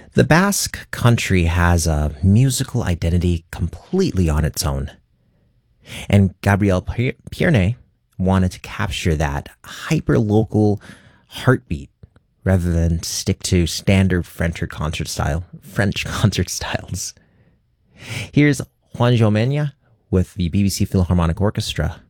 The Basque country has a musical identity completely on its own, and Gabriel Pierne wanted to capture that hyper-local heartbeat rather than stick to standard French concert styles. Here's Juan Jomenya with the BBC Philharmonic Orchestra